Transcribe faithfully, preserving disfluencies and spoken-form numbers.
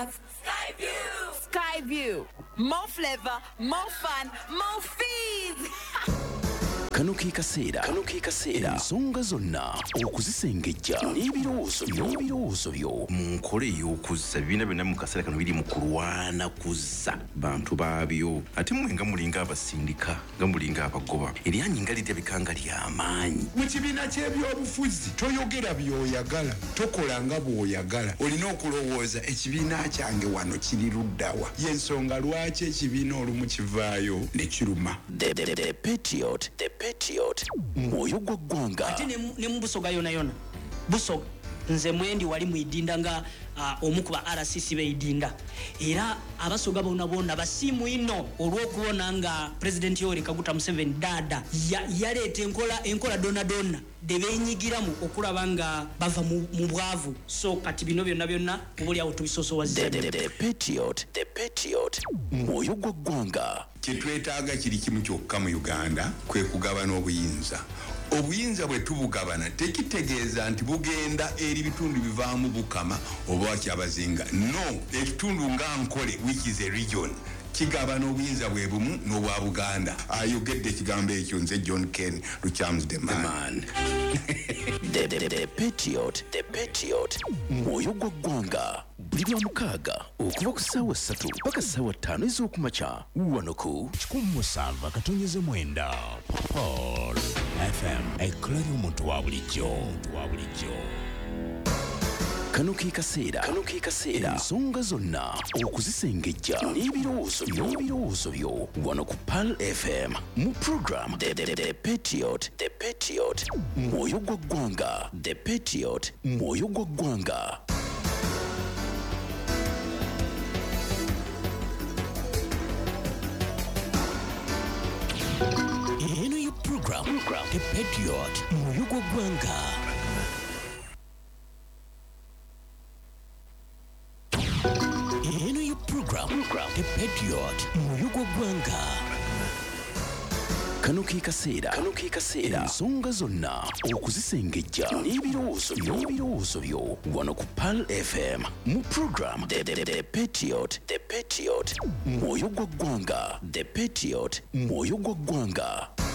Skyview. Skyview. More flavor, more fun, more fees. Kano ke kaseera kano ke kaseera ensonga zonna okuzisengejja n'ebirowoozo byo n'ebirowoozo byo mu nkole ey'okuzza ebibiina byonna mu kaseera kano biri mu kulwana kuzza bantu baabyo ate mmwe nga mulinga abasindika nga mulinga abagoba eryanyi nga liryabika nga ly'amaanyi mu kibiina ky'ebyobufuzi toyogera by'oyagala tokola nga bw'oyagala olina okulowooza ekibiina kyange wano kiri luddawa y'ensonga lwaki ekibiina olumu kivaayo ne kiruma The, the, the Patriot, the Patriot, mwoyo gwa ggwanga. Ate ne mu Busoga yona yona. Busoga nze mwendi wali muidinda nga uh, omu ku ba R C C beidinda. Era abasoga bonna bonna basimu ino olw'okuwona nga President Yoweri Kaguta Museveni dada ya, yaleeta enkola enkola donna donna de benyigiramu okulaba nga bava mu, mu bwavu. So kati bino byonna byonna obuli awo tubisosowaze. The, the, the Patriot, the Patriot, mwoyo gwa ggwanga. Kyetwetaaga kiri kimu kyokka mu Uganda kwe kugabana obuyinza. Obuyinza bwe tubugabana tekitegeeza nti bugenda eri bitundu bivaamu Bukama oba kyabazinga. No, ekitundu nga Nkole which is a region kigabana obuyinza bwe bumu n'obwa Buganda. Ayogedde ekigambo ekyo nze John Ken Lukyams the man. The, the, the Patriot, the Patriot, mwoyo gwa ggwanga. Buli lwa mukaaga okuva ku ssaawa ssatu paka ssaawa ttaano ez'okumakya wano ku kikumi musanvu akatonyeze mwenda Paul F M ekkola ly'omuntu wa bulijjo wa bulijjo. Kano ke kaseera kano ke kaseera ensonga zonna okuzisengejja n'ebirowoozo byo n'ebirowoozo byo wano ku Pal F M mu program The, the, the Patriot, the Patriot, mwoyo gwa ggwanga. The Patriot, mwoyo gwa ggwanga. Eno ye program program The Patriot mwoyo gwa ggwanga. Eno ye program program The Patriot mwoyo gwa ggwanga. Kano ke kaseera kano ke kaseera ensonga zonna okuzisengejja n'ebirowoozo byo n'ebirowoozo byo wano ku Pal F M mu program The, the, the Patriot, the Patriot, mwoyo gwa ggwanga. The Patriot, mwoyo gwa ggwanga.